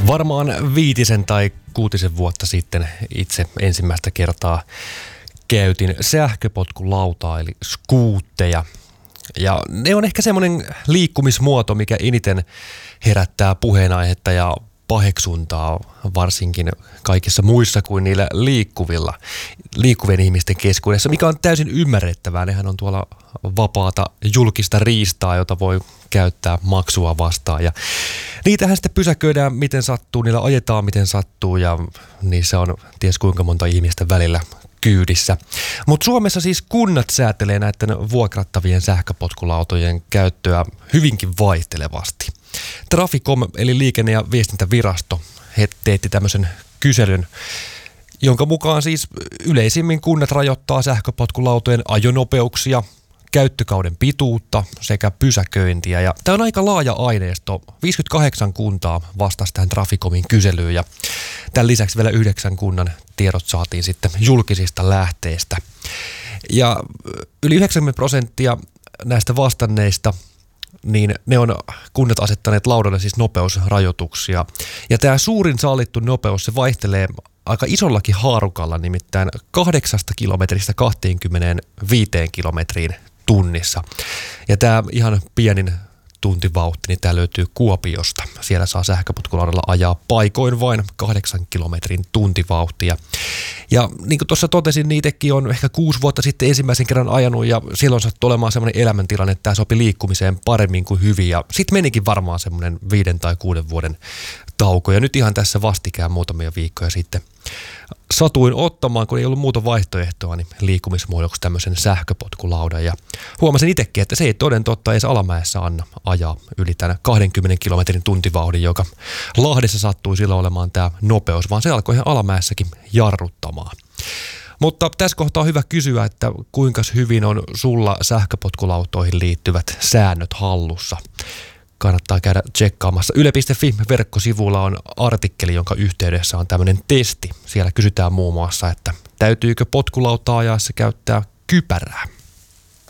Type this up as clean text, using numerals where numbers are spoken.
Varmaan 5 tai 6 vuotta sitten itse ensimmäistä kertaa käytin sähköpotkulautaa eli skuutteja. Ja ne on ehkä semmoinen liikkumismuoto, mikä eniten herättää puheenaihetta ja paheksuntaa varsinkin kaikissa muissa kuin niillä liikkuvien ihmisten keskuudessa, mikä on täysin ymmärrettävää. Nehän on tuolla vapaata julkista riistaa, jota voi käyttää maksua vastaan. Ja niitähän sitten pysäköidään miten sattuu, niillä ajetaan miten sattuu ja niissä on ties kuinka monta ihmistä välillä kyydissä. Mutta Suomessa siis kunnat säätelee näiden vuokrattavien sähköpotkulautojen käyttöä hyvinkin vaihtelevasti. Traficom eli liikenne- ja viestintävirasto teetti tämmöisen kyselyn, jonka mukaan siis yleisimmin kunnat rajoittaa sähköpotkulautojen ajonopeuksia, käyttökauden pituutta sekä pysäköintiä. Ja tämä on aika laaja aineisto. 58 kuntaa vastasi tähän Traficomin kyselyyn ja tämän lisäksi vielä 9 kunnan tiedot saatiin sitten julkisista lähteistä. Ja yli 90% näistä vastanneista niin ne on kunnat asettaneet laudalle siis nopeusrajoituksia. Ja tämä suurin sallittu nopeus, se vaihtelee aika isollakin haarukalla, nimittäin 8 kilometristä 25 kilometriin tunnissa. Ja tämä ihan pienin tuntivauhti, niin tämä löytyy Kuopiosta. Siellä saa sähköpotkulaudalla ajaa paikoin vain 8 kilometrin tuntivauhtia. Ja niin kuin tuossa totesin, niin itsekin on ehkä 6 vuotta sitten ensimmäisen kerran ajanut ja silloin sattui olemaan semmoinen elämäntilanne, että tämä sopi liikkumiseen paremmin kuin hyvin. Ja sitten menikin varmaan semmoinen 5 tai 6 vuoden tauko. Ja nyt ihan tässä vastikään muutamia viikkoja sitten satuin ottamaan, kun ei ollut muuta vaihtoehtoa, niin liikkumismuodoksi tämmöisen sähköpotkulaudan. Ja huomasin itsekin, että se ei toden totta edes alamäessä anna ajaa yli tämän 20 kilometrin tuntivauhdin, joka Lahdessa sattui silloin olemaan tämä nopeus, vaan se alkoi ihan alamäessäkin jarruttamaan. Mutta tässä kohtaa on hyvä kysyä, että kuinka hyvin on sulla sähköpotkulautoihin liittyvät säännöt hallussa. Kannattaa käydä tsekkaamassa. Yle.fi-verkkosivulla on artikkeli, jonka yhteydessä on tämmöinen testi. Siellä kysytään muun muassa, että täytyykö potkulautaa ajaessa käyttää kypärää.